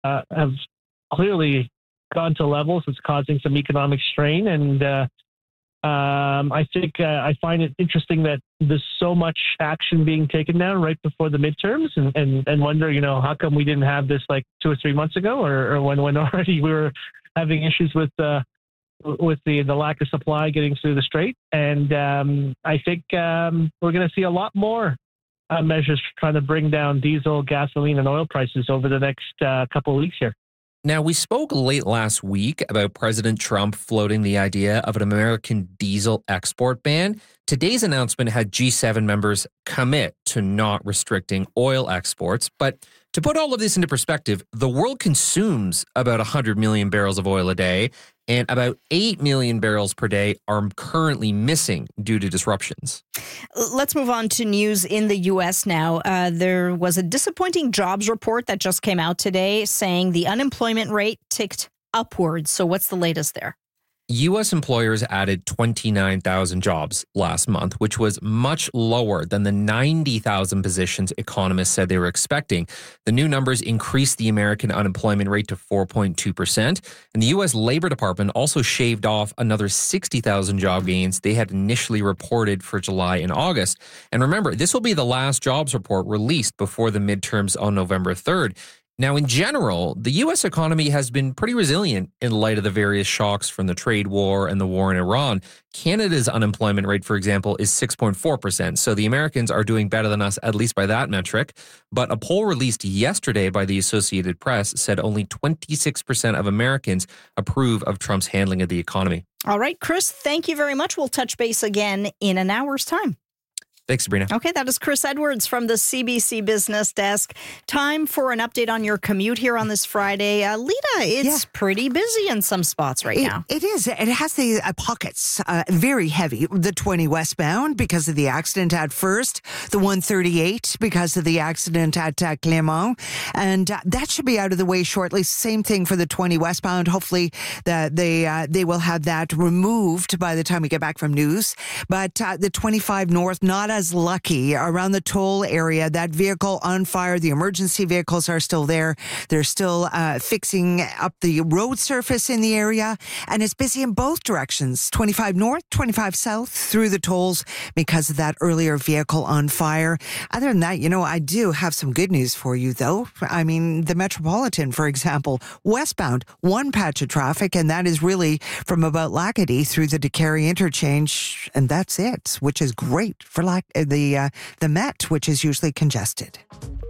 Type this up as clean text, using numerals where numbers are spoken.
have clearly gone to levels that's causing some economic strain. And I think I find it interesting that there's so much action being taken now right before the midterms, and wonder, how come we didn't have this like 2 or 3 months ago, or when already we were having issues with the lack of supply getting through the strait. And I think we're going to see a lot more measures trying to bring down diesel, gasoline, and oil prices over the next couple of weeks here. Now, we spoke late last week about President Trump floating the idea of an American diesel export ban. Today's announcement had G7 members commit to not restricting oil exports. But to put all of this into perspective, the world consumes about 100 million barrels of oil a day, and about 8 million barrels per day are currently missing due to disruptions. Let's move on to news in the U.S. now. There was a disappointing jobs report that just came out today saying the unemployment rate ticked upwards. So what's the latest there? U.S. employers added 29,000 jobs last month, which was much lower than the 90,000 positions economists said they were expecting. The new numbers increased the American unemployment rate to 4.2%. And the U.S. Labor Department also shaved off another 60,000 job gains they had initially reported for July and August. And remember, this will be the last jobs report released before the midterms on November 3rd. Now, in general, the U.S. economy has been pretty resilient in light of the various shocks from the trade war and the war in Iran. Canada's unemployment rate, for example, is 6.4%. So the Americans are doing better than us, at least by that metric. But a poll released yesterday by the Associated Press said only 26% of Americans approve of Trump's handling of the economy. All right, Chris, thank you very much. We'll touch base again in an hour's time. Thanks, Sabrina. Okay, that is Chris Edwards from the CBC Business Desk. Time for an update on your commute here on this Friday. Lita, it's pretty busy in some spots right now. It is. It has the pockets, very heavy. The 20 westbound because of the accident at First, the 138 because of the accident at Clermont, and that should be out of the way shortly. Same thing for the 20 westbound. Hopefully that they will have that removed by the time we get back from news. But the 25 north, not as lucky around the toll area. That vehicle on fire. The emergency vehicles are still there. They're still fixing up the road surface in the area, and it's busy in both directions. 25 north, 25 south through the tolls because of that earlier vehicle on fire. Other than that, I do have some good news for you, though. I mean, the Metropolitan, for example, westbound, one patch of traffic, and that is really from about Lacadie through the DeCarry interchange, and that's it, which is great for the Met, which is usually congested.